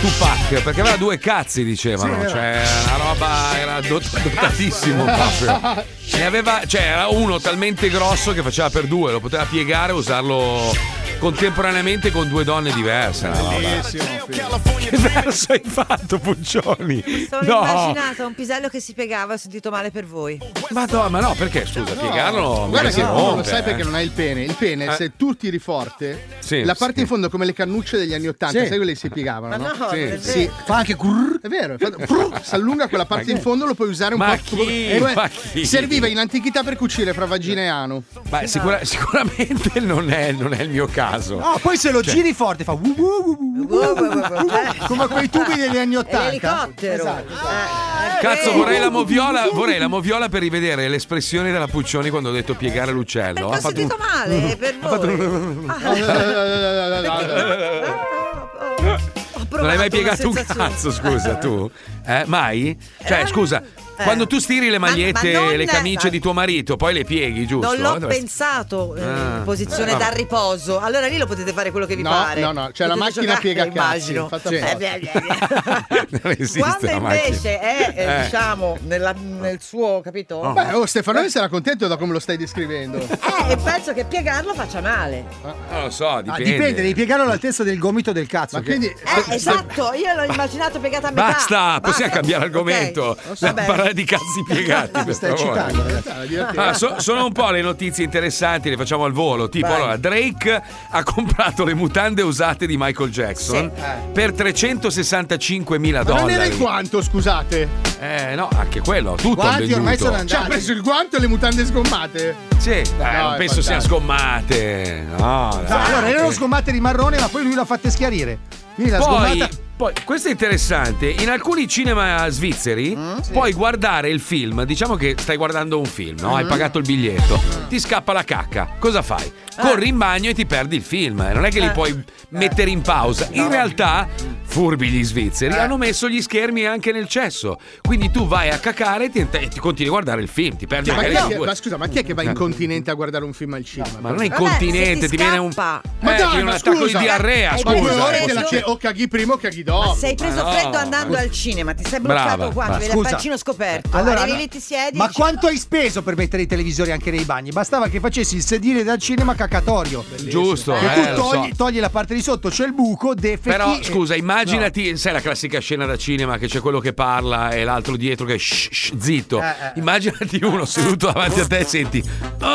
Tupac, perché aveva 2 cazzi, dicevano. Sì, cioè, una roba, era dotatissimo proprio. Ne aveva, cioè, era uno talmente grosso che faceva per 2, lo poteva piegare e usarlo contemporaneamente con 2 donne diverse. Che verso hai fatto, Puccioni? Sono immaginato un pisello che si piegava, ho sentito male per voi. Ma no, perché? Scusa, piegarlo. Guarda che rompe, lo sai perché non hai il pene. Il pene, se tu tiri forte, sì, la parte in fondo come le cannucce degli anni 80, sai quelle che si piegavano, no? Ma no, sì. Fa anche grrr, è vero, si allunga quella parte in fondo, lo puoi usare un po'. Chi? Serviva in antichità per cucire fra vagina e ano. Ma sicuramente non è il mio caso. No, poi se lo giri forte fa come quei tubi degli anni 80. L'elicottero. Esatto. Cazzo, vorrei la moviola per rivedere l'espressione della Puccioni quando ho detto piegare l'uccello. Ho sentito male per voi. Non hai mai piegato un cazzo, scusa, tu? Mai? Cioè, scusa, quando tu stiri le magliette e le camicie di tuo marito, poi le pieghi, giusto? Non l'ho pensato in posizione da riposo. Allora lì lo potete fare quello che vi pare. No, c'è la macchina piega cazzi. Quando invece è, diciamo, nel suo, capito? Beh, Stefano sarà contento da come lo stai descrivendo. E penso che piegarlo faccia male. Non lo so, dipende. Dipende, devi piegarlo all'altezza del gomito del cazzo. Ma quindi esatto, io l'ho immaginato piegata a metà. Basta, possiamo cambiare argomento. Parlare di cazzi piegati. Stai eccitando. Sono un po' le notizie interessanti, le facciamo al volo. Tipo, allora, Drake ha comprato le mutande usate di Michael Jackson per $365.000. Ma non era il guanto, scusate. No, anche quello. Tutto guanti ormai sono andati. Cioè, ha preso il guanto e le mutande sgommate? Sì, non penso siano sgommate. No, allora erano sgommate di marrone, ma poi lui l'ha fatte schiarire. Quindi la sgommata. Poi, questo è interessante, in alcuni cinema svizzeri puoi guardare il film, diciamo che stai guardando un film, no? Hai pagato il biglietto, ti scappa la cacca, cosa fai? Corri in bagno e ti perdi il film, non è che li puoi mettere in pausa. In realtà, furbi gli svizzeri, hanno messo gli schermi anche nel cesso, quindi tu vai a cacare e ti continui a guardare il film, ti perdi ma scusa, ma chi è che va incontinente a guardare un film al cinema? Ma non è incontinente, ti viene un attacco di diarrea, scusa. O caghi prima o caghi dopo. Ma sei preso freddo andando al cinema, ti sei bloccato qua, vedi il pancino scoperto. Allora, arrivi lì, ti siedi. Ma quanto hai speso per mettere i televisori anche nei bagni? Bastava che facessi il sedile dal cinema cacatorio. Giusto. Che tu togli la parte di sotto, c'è il buco, defechi. Però scusa, immaginati, sai la classica scena da cinema che c'è quello che parla e l'altro dietro che zitto. Immaginati uno seduto davanti a te e senti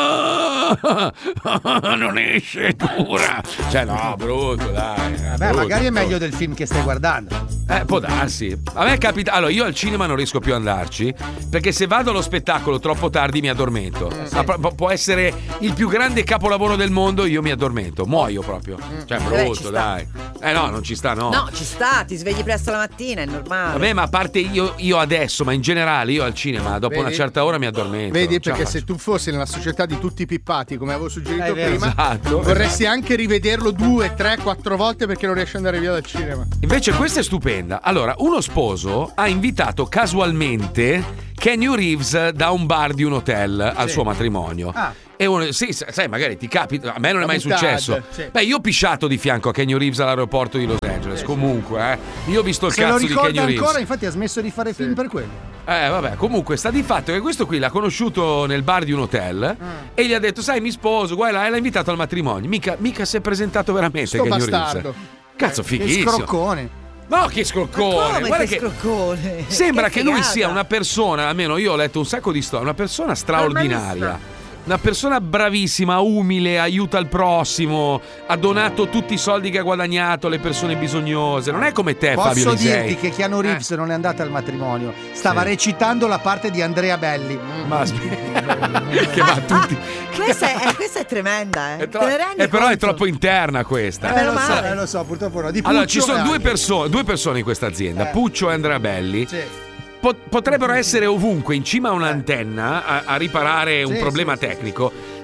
non esce dura. Cioè no, brutto, dai. Vabbè, magari è meglio del film che stai guardando. Può darsi. A me capita. Allora, io al cinema non riesco più ad andarci perché se vado allo spettacolo troppo tardi mi addormento. Può essere il più grande capolavoro del mondo, io mi addormento, muoio proprio. Cioè, brutto, dai. No, non ci sta, no. No, ci sta, ti svegli presto la mattina, è normale. Vabbè, ma a parte io adesso, ma in generale io al cinema dopo una certa ora mi addormento. Vedi, perché se tu fossi nella società di tutti i pippati, come avevo suggerito prima, vorresti anche rivederlo 2, 3, 4 volte perché non riesci ad andare via dal cinema. Invece questa è stupenda. Allora, uno sposo ha invitato casualmente Keanu Reeves da un bar di un hotel al suo matrimonio. E uno, sai, magari ti capita, a me non è mai successo. Beh, io ho pisciato di fianco a Keanu Reeves all'aeroporto di Los Angeles. Comunque, io ho visto il cazzo di Keanu Reeves. Ancora, infatti ha smesso di fare film per quello. Vabbè, comunque sta di fatto che questo qui l'ha conosciuto nel bar di un hotel e gli ha detto, sai, mi sposo, guarda, l'ha invitato al matrimonio. Mica si è presentato veramente Keanu Reeves. Cazzo, fighissimo. Che scroccone. No, che scroccone! Guarda che scroccone! Sembra che lui sia una persona, almeno io ho letto un sacco di storie, una persona straordinaria. Una persona bravissima, umile, aiuta il prossimo, ha donato tutti i soldi che ha guadagnato alle persone bisognose. Non è come te, Fabio Lisei. Posso dirti che Keanu Reeves non è andato al matrimonio, stava recitando la parte di Andrea Belli. Ma che va tutti. Questa è tremenda, però è troppo interna questa. Lo so, purtroppo no. Di allora, ci sono due persone in questa azienda, Puccio e Andrea Belli. Potrebbero essere ovunque in cima a un'antenna a riparare un problema tecnico.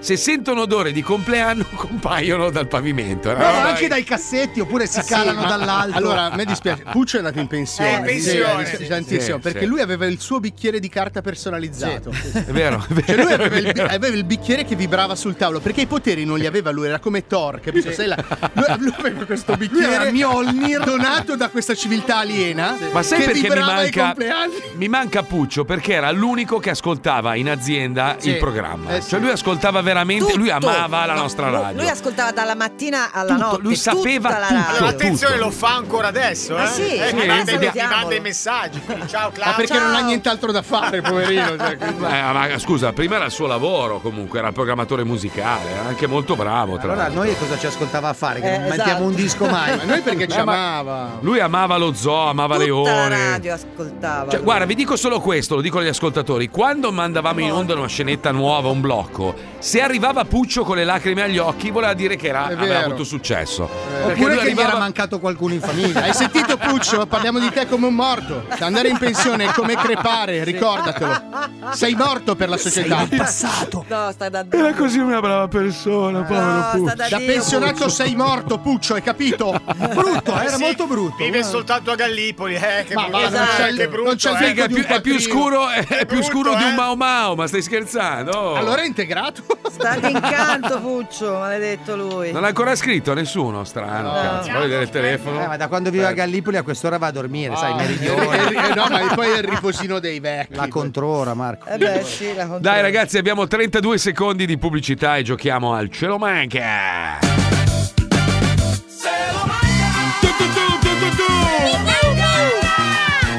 se sentono odore di compleanno compaiono dal pavimento. No, anche dai cassetti, oppure si calano dall'alto. Allora, a me dispiace. Puccio è andato in pensione. Tantissimo, perché lui aveva il suo bicchiere di carta personalizzato. È vero. Cioè lui aveva il bicchiere che vibrava sul tavolo, perché i poteri non li aveva lui, era come Thor, capito? Lui aveva questo bicchiere Mjolnir donato da questa civiltà aliena. Ma sai che perché mi manca Puccio? Perché era l'unico che ascoltava in azienda il programma. Cioè lui ascoltava veramente, tutto. Lui amava la nostra radio. Lui ascoltava dalla mattina alla notte. Lui sapeva tutta la tutto. radio. Allora, attenzione, lo fa ancora adesso, sì, mi manda i messaggi. Ciao Claudio. Ma perché non ha nient'altro da fare, poverino. Ma scusa, prima era il suo lavoro comunque, era il programmatore musicale, era anche molto bravo. Tra allora noi cosa ci ascoltava a fare? Che non mettiamo un disco mai. Ma noi perché ci amava. Lui amava lo zoo, amava Tutta Leone. la radio ascoltava. Cioè, guarda, vi dico solo questo, lo dico agli ascoltatori. Quando mandavamo in onda una scenetta nuova, un blocco, se arrivava Puccio con le lacrime agli occhi, voleva dire che aveva avuto successo. Oppure che gli era mancato qualcuno in famiglia. Hai sentito, Puccio? Parliamo di te come un morto. Andare in pensione è come crepare, ricordatelo. Sei morto per la società. Sei passato. No, stai da Era così una brava persona, povero Puccio. Da pensionato Puccio. Sei morto, Puccio, hai capito? Brutto, era molto brutto. Vive soltanto a Gallipoli, che brutto. Non c'è il figlio di un è più scuro, è più scuro di un eh? Mau Mau, ma stai scherzando? Allora è integrato. State in canto, Puccio, maledetto lui. Non ha ancora scritto nessuno, strano. Cazzo, vuoi vedere il telefono? Ma da quando vive a Gallipoli a quest'ora va a dormire, sai, meridione. No, ma poi è il riposino dei vecchi. La controra, Marco. Sì, la controra. Dai ragazzi, abbiamo 32 secondi di pubblicità e giochiamo al Ce lo manca.